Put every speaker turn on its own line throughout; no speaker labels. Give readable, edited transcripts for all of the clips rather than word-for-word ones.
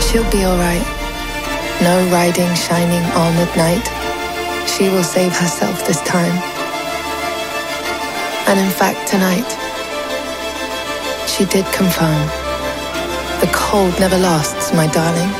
She'll be alright. No riding shining armored knight. She will save herself this time. And in fact, tonight, she did confirm. The cold never lasts, my darling.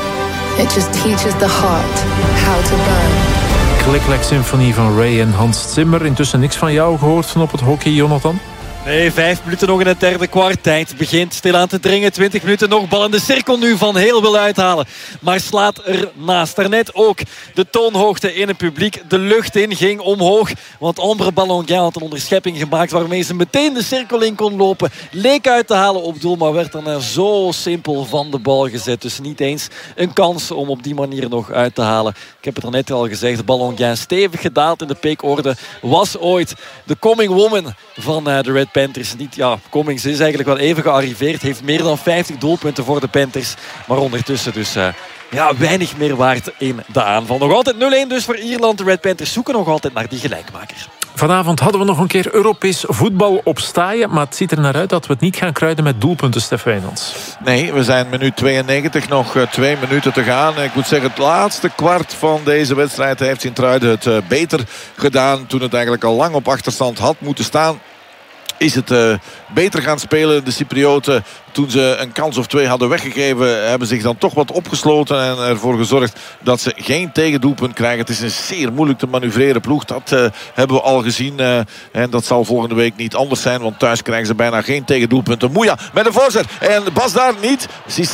It just teaches the heart how to burn.
Klik-Klek-symfonie van Ray en Hans Zimmer. Intussen niks van jou gehoord van op het hockey, Jonathan?
Nee, 5 minuten nog in het derde kwart. Tijd begint stilaan te dringen. 20 minuten nog. Bal in de cirkel nu. Van Heel wil uithalen. Maar slaat er naast. Daarnet ook de toonhoogte in het publiek. De lucht in ging omhoog. Want Ambre Ballonguin had een onderschepping gemaakt waarmee ze meteen de cirkel in kon lopen. Leek uit te halen op doel. Maar werd dan er zo simpel van de bal gezet. Dus niet eens een kans om op die manier nog uit te halen. Ik heb het er net al gezegd. Ballonguin stevig gedaald in de peekorde. Was ooit de coming woman van de Red Panthers. Niet, ja, Cummings is eigenlijk wel even gearriveerd. Heeft meer dan 50 doelpunten voor de Panthers. Maar ondertussen dus weinig meer waard in de aanval. Nog altijd 0-1 dus voor Ierland. De Red Panthers zoeken nog altijd naar die gelijkmaker.
Vanavond hadden we nog een keer Europees voetbal op staaien. Maar het ziet er naar uit dat we het niet gaan kruiden met doelpunten, Stef Wijnands.
Nee, we zijn minuut 92. Nog 2 minuten te gaan. Ik moet zeggen, het laatste kwart van deze wedstrijd heeft Sint-Truiden het beter gedaan. Toen het eigenlijk al lang op achterstand had moeten staan, is het beter gaan spelen. De Cyprioten, toen ze een kans of 2 hadden weggegeven, hebben zich dan toch wat opgesloten en ervoor gezorgd dat ze geen tegendoelpunt krijgen. Het is een zeer moeilijk te manoeuvreren ploeg. Dat hebben we al gezien. En dat zal volgende week niet anders zijn, want thuis krijgen ze bijna geen tegendoelpunten. Mouya met een voorzet. En Bas daar niet.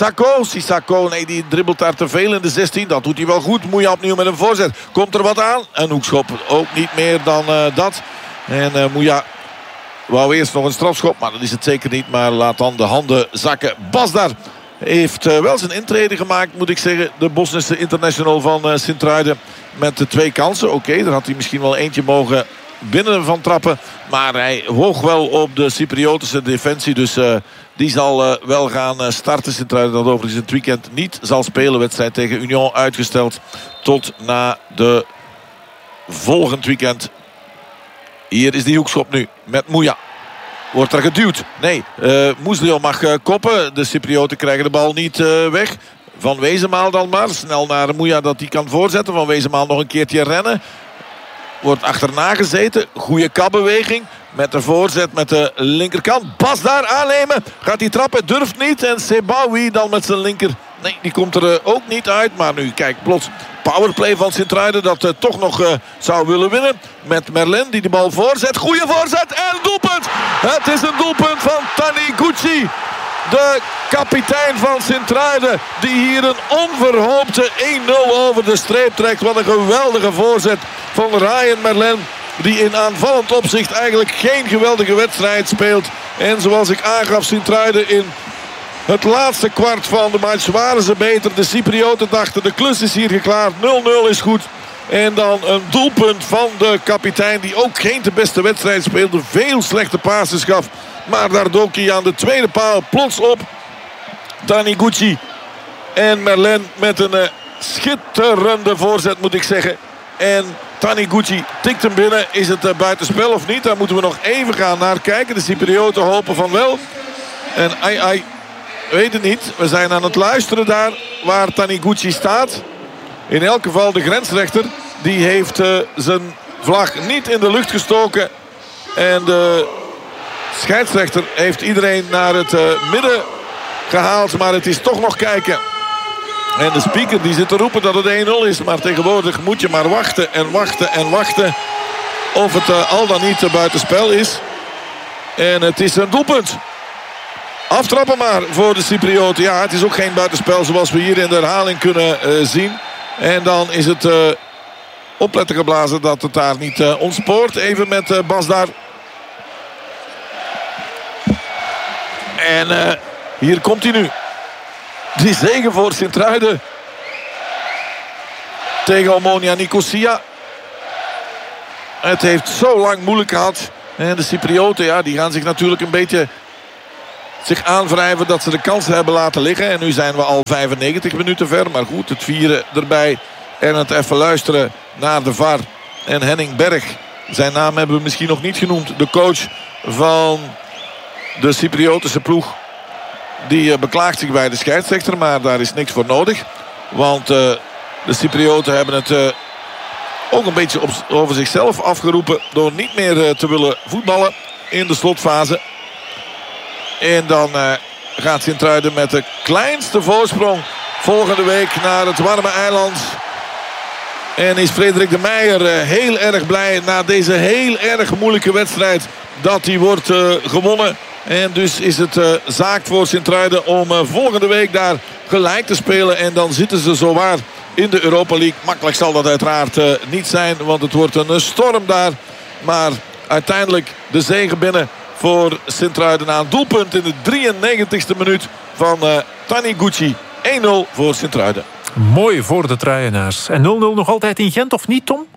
Sissako, nee, die dribbelt daar te veel in de 16. Dat doet hij wel goed. Mouya opnieuw met een voorzet. Komt er wat aan? Een hoekschop. Ook niet meer dan dat. En Mouya wou eerst nog een strafschop, maar dat is het zeker niet. Maar laat dan de handen zakken. Basdar heeft wel zijn intrede gemaakt, moet ik zeggen. De Bosnische international van Sint-Truiden. Met de 2 kansen. Oké, daar had hij misschien wel eentje mogen binnen van trappen. Maar hij woog wel op de Cypriotische defensie. Dus die zal wel gaan starten. Sint-Truiden dat overigens het weekend niet zal spelen. Wedstrijd tegen Union uitgesteld tot na de volgend weekend. Hier is die hoekschop nu met Mouya. Wordt er geduwd? Nee, Moeslio mag koppen. De Cyprioten krijgen de bal niet weg. Van Wezenmaal dan maar. Snel naar Mouya dat hij kan voorzetten. Van Wezenmaal nog een keertje rennen. Wordt achterna gezeten. Goede kapbeweging. Met de voorzet met de linkerkant. Bas daar aannemen. Gaat hij trappen? Durft niet. En Sebaoui dan met zijn linker. Nee, die komt er ook niet uit. Maar nu, kijk, plots powerplay van Sint-Truiden dat toch nog zou willen winnen. Met Merlin die de bal voorzet. Goeie voorzet en doelpunt. Het is een doelpunt van Taniguchi. De kapitein van Sint-Truiden. Die hier een onverhoopte 1-0 over de streep trekt. Wat een geweldige voorzet van Ryan Merlin. Die in aanvallend opzicht eigenlijk geen geweldige wedstrijd speelt. En zoals ik aangaf, Sint-Truiden in het laatste kwart van de match waren ze beter. De Cyprioten dachten, de klus is hier geklaard. 0-0 is goed. En dan een doelpunt van de kapitein, die ook geen de beste wedstrijd speelde. Veel slechte passes gaf. Maar daar dook hij aan de tweede paal plots op. Taniguchi en Merlin met een schitterende voorzet, moet ik zeggen. En Taniguchi tikt hem binnen. Is het buitenspel of niet? Daar moeten we nog even gaan naar kijken. De Cyprioten hopen van wel. En weet het niet. We zijn aan het luisteren daar waar Taniguchi staat. In elk geval de grensrechter. Die heeft zijn vlag niet in de lucht gestoken. En de scheidsrechter heeft iedereen naar het midden gehaald. Maar het is toch nog kijken. En de speaker die zit te roepen dat het 1-0 is. Maar tegenwoordig moet je maar wachten en wachten en wachten. Of het al dan niet buitenspel is. En het is een doelpunt. Aftrappen maar voor de Cyprioten. Ja, het is ook geen buitenspel zoals we hier in de herhaling kunnen zien. En dan is het opletten geblazen dat het daar niet ontspoort. Even met Bas daar. En hier komt hij nu. Die zege voor Sint-Truiden. Tegen Omonia Nicosia. Het heeft zo lang moeilijk gehad. En de Cyprioten, ja, die gaan zich natuurlijk een beetje aanwrijven dat ze de kansen hebben laten liggen. En nu zijn we al 95 minuten ver. Maar goed, het vieren erbij. En het even luisteren naar de VAR. En Henning Berg. Zijn naam hebben we misschien nog niet genoemd. De coach van de Cypriotische ploeg. Die beklaagt zich bij de scheidsrechter, maar daar is niks voor nodig. Want de Cyprioten hebben het ook een beetje over zichzelf afgeroepen door niet meer te willen voetballen in de slotfase. En dan gaat Sint-Truiden met de kleinste voorsprong volgende week naar het warme eiland. En is Frederik de Meijer heel erg blij na deze heel erg moeilijke wedstrijd dat die wordt gewonnen. En dus is het zaak voor Sint-Truiden om volgende week daar gelijk te spelen. En dan zitten ze zowaar in de Europa League. Makkelijk zal dat uiteraard niet zijn, want het wordt een storm daar. Maar uiteindelijk de zege binnen voor Sint-Truiden na een doelpunt in de 93ste minuut van Taniguchi. 1-0 voor Sint-Truiden.
Mooi voor de Truienaars. En 0-0 nog altijd in Gent, of niet, Tom?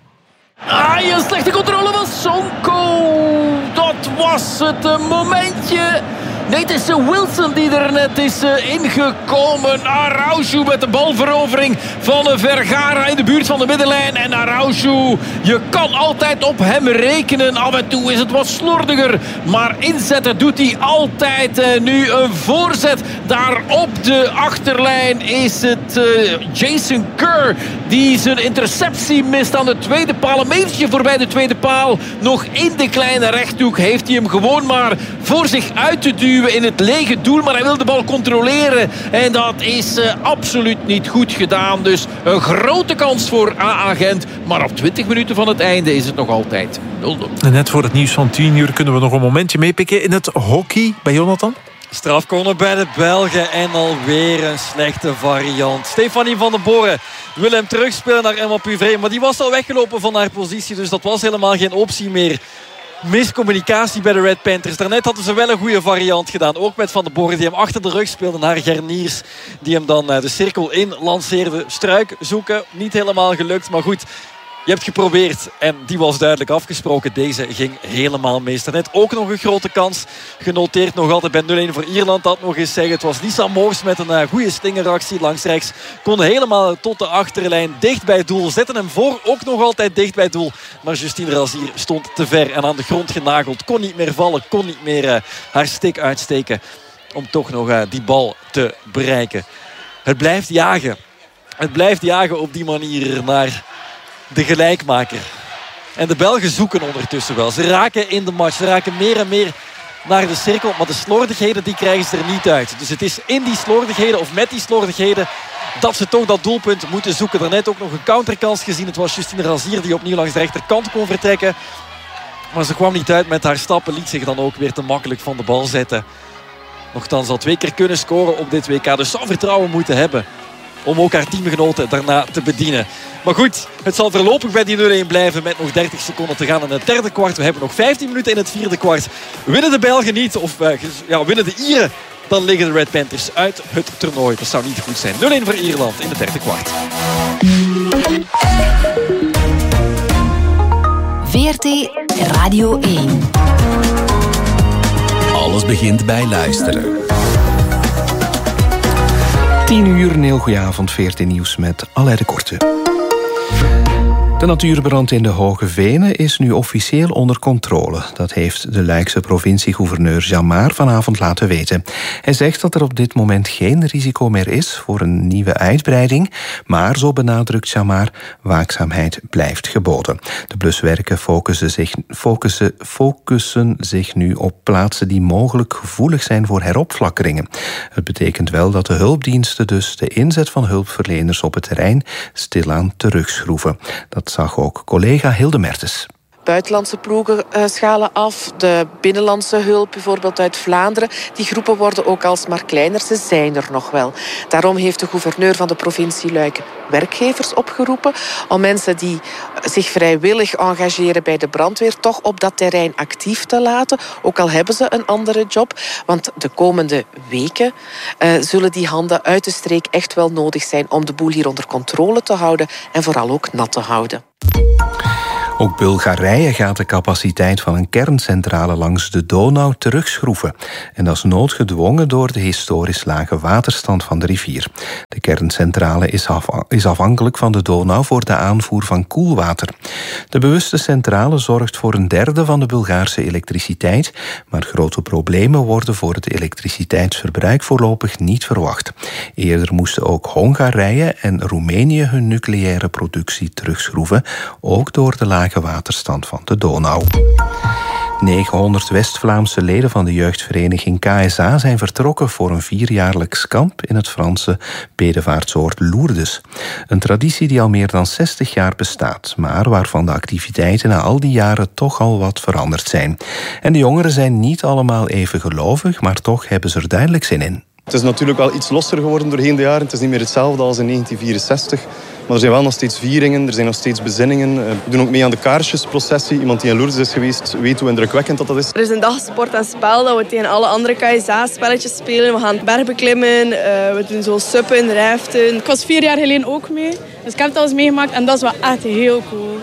Een slechte controle van Sonko. Dat was het momentje. Nee, het is Wilson die er net is ingekomen. Araujo met de balverovering van Vergara in de buurt van de middenlijn. En Araujo, je kan altijd op hem rekenen. Af en toe is het wat slordiger. Maar inzetten doet hij altijd. Nu een voorzet. Daar op de achterlijn is het Jason Kerr die zijn interceptie mist aan de tweede paal. Een metertje voorbij de tweede paal. Nog in de kleine rechthoek heeft hij hem gewoon maar voor zich uit te duwen in het lege doel, maar hij wil de bal controleren en dat is absoluut niet goed gedaan. Dus een grote kans voor AA Gent, maar op 20 minuten van het einde is het nog altijd 0-0.
En net voor het nieuws van 10 uur kunnen we nog een momentje meepikken in het hockey bij Jonathan.
Strafcorner bij de Belgen en alweer een slechte variant. Stefanie van den Borre wil hem terugspelen naar Emma Puvré, maar die was al weggelopen van haar positie, dus dat was helemaal geen optie meer. Miscommunicatie bij de Red Panthers. Daarnet hadden ze wel een goede variant gedaan. Ook met Van den Borre die hem achter de rug speelde naar Gerniers. Die hem dan de cirkel in lanceerde. Struik zoeken. Niet helemaal gelukt. Maar goed, je hebt geprobeerd. En die was duidelijk afgesproken. Deze ging helemaal mis. Daarnet ook nog een grote kans. Genoteerd nog altijd bij 0-1 voor Ierland. Dat nog eens zeggen. Het was Lisa Moors met een goede slingeractie langs rechts. Kon helemaal tot de achterlijn. Dicht bij het doel. Zetten hem voor. Ook nog altijd dicht bij het doel. Maar Justine Razier stond te ver. En aan de grond genageld. Kon niet meer vallen. Kon niet meer haar stick uitsteken. Om toch nog die bal te bereiken. Het blijft jagen. Het blijft jagen op die manier naar de gelijkmaker. En de Belgen zoeken ondertussen wel. Ze raken in de match. Ze raken meer en meer naar de cirkel. Maar de slordigheden die krijgen ze er niet uit. Dus het is in die slordigheden of met die slordigheden dat ze toch dat doelpunt moeten zoeken. Daarnet ook nog een counterkans gezien. Het was Justine Razier die opnieuw langs de rechterkant kon vertrekken. Maar ze kwam niet uit met haar stappen. Liet zich dan ook weer te makkelijk van de bal zetten. Nochtans al 2 keer kunnen scoren op dit WK. Dus zou vertrouwen moeten hebben om ook haar teamgenoten daarna te bedienen. Maar goed, het zal voorlopig bij die 0-1 blijven met nog 30 seconden te gaan in het derde kwart. We hebben nog 15 minuten in het vierde kwart. Winnen de Belgen niet, of winnen de Ieren, dan liggen de Red Panthers uit het toernooi. Dat zou niet goed zijn. 0-1 voor Ierland in het derde kwart.
VRT Radio 1.
Alles begint bij luisteren.
10 uur, een heel goeie avond, VRT Nieuws met Alain de Korte. De natuurbrand in de Hoge Venen is nu officieel onder controle. Dat heeft de Luikse provincie-gouverneur Jean Maar vanavond laten weten. Hij zegt dat er op dit moment geen risico meer is voor een nieuwe uitbreiding, maar, zo benadrukt Jean Maar, waakzaamheid blijft geboden. De bluswerken focussen zich nu op plaatsen die mogelijk gevoelig zijn voor heropflakkeringen. Het betekent wel dat de hulpdiensten dus de inzet van hulpverleners op het terrein stilaan terugschroeven. Dat zag ook collega Hilde Mertens.
Buitenlandse ploegen schalen af. De binnenlandse hulp, bijvoorbeeld uit Vlaanderen. Die groepen worden ook alsmaar kleiner. Ze zijn er nog wel. Daarom heeft de gouverneur van de provincie Luik werkgevers opgeroepen om mensen die zich vrijwillig engageren bij de brandweer toch op dat terrein actief te laten. Ook al hebben ze een andere job. Want de komende weken zullen die handen uit de streek echt wel nodig zijn om de boel hier onder controle te houden en vooral ook nat te houden.
Ook Bulgarije gaat de capaciteit van een kerncentrale langs de Donau terugschroeven. En dat is noodgedwongen door de historisch lage waterstand van de rivier. De kerncentrale is afhankelijk van de Donau voor de aanvoer van koelwater. De bewuste centrale zorgt voor een derde van de Bulgaarse elektriciteit, maar grote problemen worden voor het elektriciteitsverbruik voorlopig niet verwacht. Eerder moesten ook Hongarije en Roemenië hun nucleaire productie terugschroeven, ook door de lage waterstand van de Donau. 900 West-Vlaamse leden van de jeugdvereniging KSA zijn vertrokken voor een 4-jaarlijks kamp in het Franse bedevaartsoord Lourdes. Een traditie die al meer dan 60 jaar bestaat, maar waarvan de activiteiten na al die jaren toch al wat veranderd zijn. En de jongeren zijn niet allemaal even gelovig, maar toch hebben ze er duidelijk zin in.
Het is natuurlijk wel iets losser geworden doorheen de jaren. Het is niet meer hetzelfde als in 1964. Maar er zijn wel nog steeds vieringen, er zijn nog steeds bezinningen. We doen ook mee aan de kaarsjesprocessie. Iemand die in Lourdes is geweest weet hoe indrukwekkend dat is.
Er is een dag sport en spel dat we tegen alle andere KSA-spelletjes spelen. We gaan bergbeklimmen, we doen zo suppen, raften.
Ik was 4 jaar geleden ook mee, dus ik heb het al eens meegemaakt en dat is wel echt heel cool.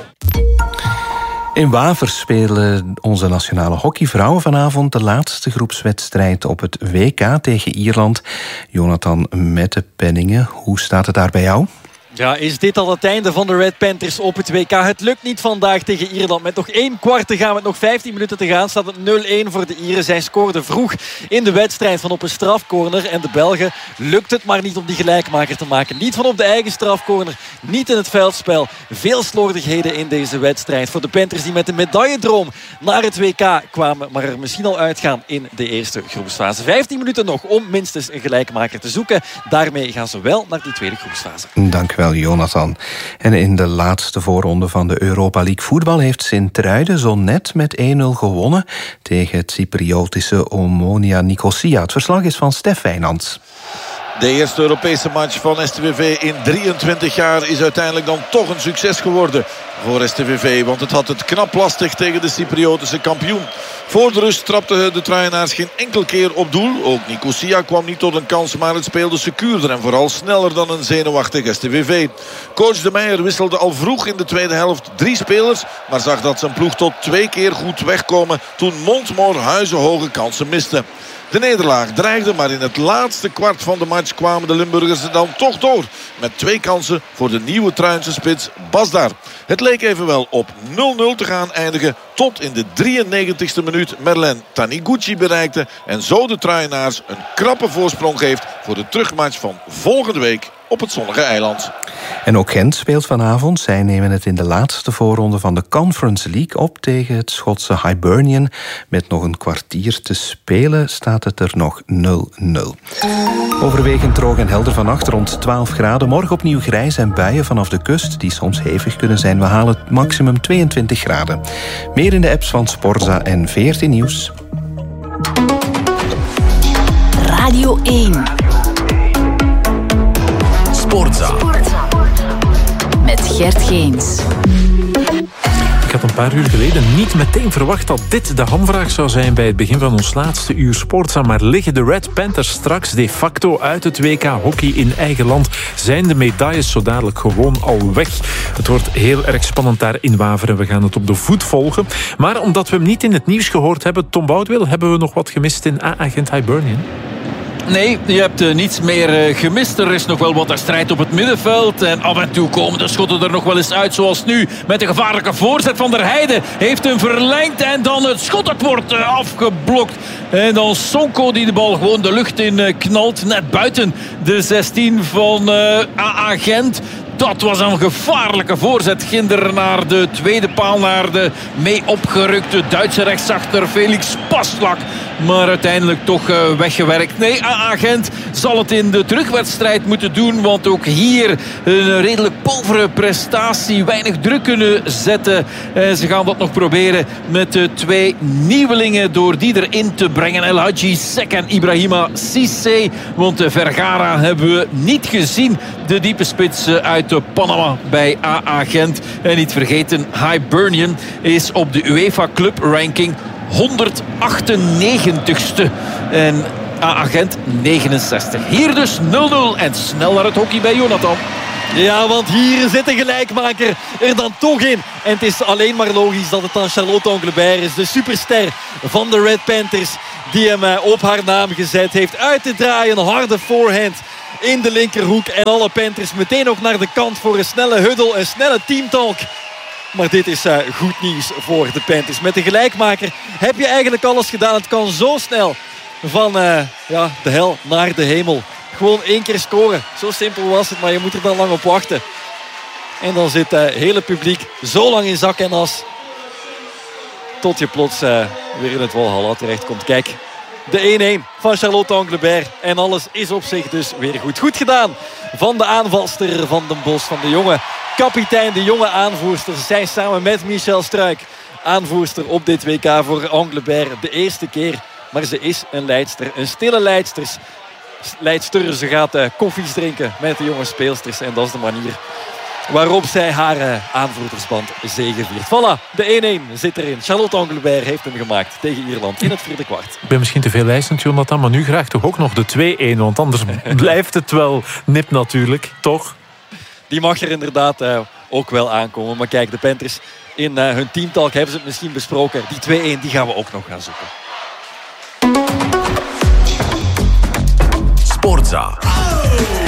In Waver spelen onze nationale hockeyvrouwen vanavond de laatste groepswedstrijd op het WK tegen Ierland. Jonathan Mettepenningen, hoe staat het daar bij jou?
Ja, is dit al het einde van de Red Panthers op het WK? Het lukt niet vandaag tegen Ierland. Met nog 1 kwart te gaan, met nog 15 minuten te gaan, staat het 0-1 voor de Ieren. Zij scoorden vroeg in de wedstrijd van op een strafcorner. En de Belgen lukt het maar niet om die gelijkmaker te maken. Niet van op de eigen strafcorner, niet in het veldspel. Veel slordigheden in deze wedstrijd. Voor de Panthers die met een medailledroom naar het WK kwamen, maar er misschien al uitgaan in de eerste groepsfase. 15 minuten nog om minstens een gelijkmaker te zoeken. Daarmee gaan ze wel naar die tweede groepsfase.
Dank u wel, Jonathan. En in de laatste voorronde van de Europa League voetbal heeft Sint-Truiden zo net met 1-0 gewonnen tegen het Cypriotische Omonia Nicosia. Het verslag is van Stef Wijnands.
De eerste Europese match van STVV in 23 jaar is uiteindelijk dan toch een succes geworden voor STVV. Want het had het knap lastig tegen de Cypriotische kampioen. Voor de rust trapten de Truienaars geen enkel keer op doel. Ook Nicosia kwam niet tot een kans, maar het speelde secuurder en vooral sneller dan een zenuwachtig STVV. Coach De Meijer wisselde al vroeg in de tweede helft 3 spelers, maar zag dat zijn ploeg tot 2 keer goed wegkomen toen Montmoor huizenhoge kansen miste. De nederlaag dreigde, maar in het laatste kwart van de match kwamen de Limburgers er dan toch door. Met 2 kansen voor de nieuwe Truinse spits Basdar. Het leek evenwel op 0-0 te gaan eindigen tot in de 93ste minuut Merlin Taniguchi bereikte. En zo de Truienaars een krappe voorsprong geeft voor de terugmatch van volgende week op het zonnige eiland.
En ook Gent speelt vanavond. Zij nemen het in de laatste voorronde van de Conference League op tegen het Schotse Hibernian. Met nog een kwartier te spelen staat het er nog 0-0. Overwegend droog en helder vannacht rond 12 graden. Morgen opnieuw grijs en buien vanaf de kust die soms hevig kunnen zijn. We halen het maximum 22 graden. Meer in de apps van Sporza en 14 Nieuws.
Radio 1.
Sportza.
Met Gert Geens.
Ik had een paar uur geleden niet meteen verwacht dat dit de hamvraag zou zijn bij het begin van ons laatste uur Sportza. Maar liggen de Red Panthers straks de facto uit het WK hockey in eigen land? Zijn de medailles zo dadelijk gewoon al weg? Het wordt heel erg spannend daar in Waver en we gaan het op de voet volgen. Maar omdat we hem niet in het nieuws gehoord hebben, Tom Boudewil, hebben we nog wat gemist in A-agent Hibernian?
Nee, je hebt niets meer gemist. Er is nog wel wat strijd op het middenveld. En af en toe komen de schotten er nog wel eens uit. Zoals nu met de gevaarlijke voorzet van der Heijden. Heeft hem verlengd en dan het schot. Dat wordt afgeblokt. En dan Sonko die de bal gewoon de lucht in knalt. Net buiten de 16 van AA Gent. Dat was een gevaarlijke voorzet. Ginder naar de tweede paal. Naar de mee opgerukte Duitse rechtsachter Felix Passlak. Maar uiteindelijk toch weggewerkt. Nee, AA Gent zal het in de terugwedstrijd moeten doen. Want ook hier een redelijk povere prestatie. Weinig druk kunnen zetten. Ze gaan dat nog proberen met de 2 nieuwelingen. Door die erin te brengen. El Hadji Sek en Ibrahima Cissé. Want Vergara hebben we niet gezien. De diepe spits uit Panama bij AA Gent. En niet vergeten, Hibernian is op de UEFA Club Ranking 198ste. En agent 69. Hier dus 0-0 en snel naar het hockey bij Jonathan.
Ja, want hier zit de gelijkmaker er dan toch in. En het is alleen maar logisch dat het dan Charlotte Anglebert is. De superster van de Red Panthers. Die hem op haar naam gezet heeft. Uit te draaien, harde forehand in de linkerhoek. En alle Panthers meteen ook naar de kant voor een snelle huddle. Een snelle teamtalk. Maar dit is goed nieuws voor de Panthers. Met de gelijkmaker heb je eigenlijk alles gedaan. Het kan zo snel van de hel naar de hemel. Gewoon 1 keer scoren. Zo simpel was het, maar je moet er dan lang op wachten. En dan zit het hele publiek zo lang in zak en as. Tot je plots weer in het Walhalla terechtkomt. Kijk, de 1-1 van Charlotte Anglebert. En alles is op zich dus weer goed. Goed gedaan van de aanvalster van Den Bosch. Van de jonge kapitein, de jonge aanvoerster. Zij samen met Michel Struik aanvoerster op dit WK voor Anglebert. De eerste keer. Maar ze is een leidster. Een stille leidster. Ze gaat koffies drinken met de jonge speelsters. En dat is de manier waarop zij haar aanvoerdersband zegeviert. Voilà, de 1-1 zit erin. Charlotte Anglebert heeft hem gemaakt tegen Ierland in het vierde kwart.
Ik ben misschien te veel lijstend, Jonathan, maar nu graag toch ook nog de 2-1. Want anders blijft het wel nip natuurlijk, toch?
Die mag er inderdaad ook wel aankomen. Maar kijk, de Panthers in hun teamtalk hebben ze het misschien besproken. Die 2-1 die gaan we ook nog gaan zoeken.
Sportza.